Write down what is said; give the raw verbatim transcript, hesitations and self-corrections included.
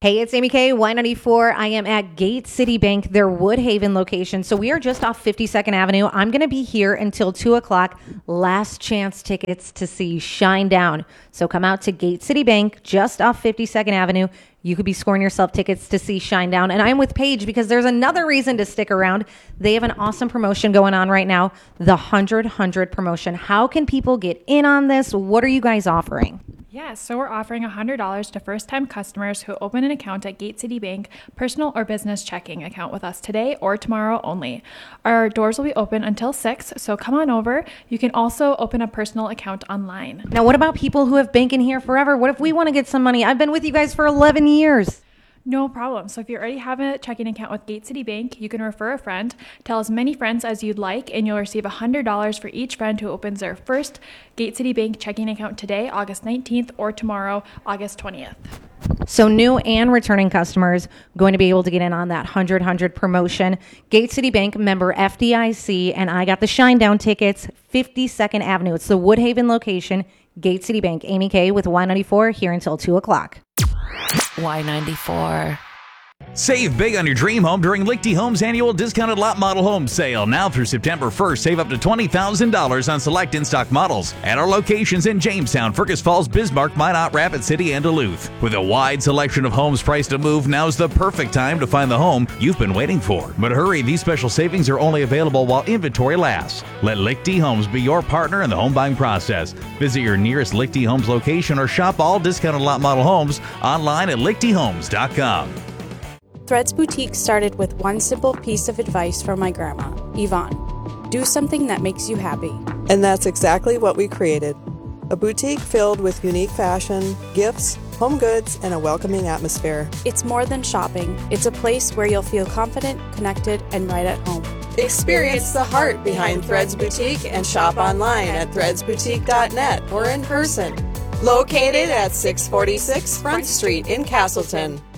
Hey, it's Amy K, Y ninety-four. I am at Gate City Bank, their Woodhaven location. So we are just off fifty-second Avenue. I'm going to be here until two o'clock. Last chance tickets to see Shinedown. So come out to Gate City Bank, just off fifty-second Avenue. You could be scoring yourself tickets to see Shinedown. And I'm with Paige because there's another reason to stick around. They have an awesome promotion going on right now, the one hundred one hundred promotion. How can people get in on this? What are you guys offering? Yeah, so we're offering one hundred dollars to first-time customers who open an account at Gate City Bank, personal or business checking account with us today or tomorrow only. Our doors will be open until six, so come on over. You can also open a personal account online. Now, what about people who have banking here forever? What if we want to get some money? I've been with you guys for eleven years. No problem. So if you already have a checking account with Gate City Bank, you can refer a friend, tell as many friends as you'd like, and you'll receive one hundred dollars for each friend who opens their first Gate City Bank checking account today, August nineteenth, or tomorrow, August twentieth. So new and returning customers going to be able to get in on that one hundred one hundred promotion. Gate City Bank, member F D I C, and I got the Shinedown tickets, fifty-second Avenue. It's the Woodhaven location, Gate City Bank. Amy K with Y ninety-four here until two o'clock. Y ninety-four. Save big on your dream home during Lichty Homes annual discounted lot model home sale. Now through September first, save up to twenty thousand dollars on select in-stock models at our locations in Jamestown, Fergus Falls, Bismarck, Minot, Rapid City, and Duluth. With a wide selection of homes priced to move, now's the perfect time to find the home you've been waiting for. But hurry, these special savings are only available while inventory lasts. Let Lichty Homes be your partner in the home buying process. Visit your nearest Lichty Homes location or shop all discounted lot model homes online at lichty homes dot com. Threads Boutique started with one simple piece of advice from my grandma, Yvonne. Do something that makes you happy. And that's exactly what we created. A boutique filled with unique fashion, gifts, home goods, and a welcoming atmosphere. It's more than shopping. It's a place where you'll feel confident, connected, and right at home. Experience the heart behind Threads Boutique and shop online at threads boutique dot net or in person. Located at six forty-six Front Street in Castleton.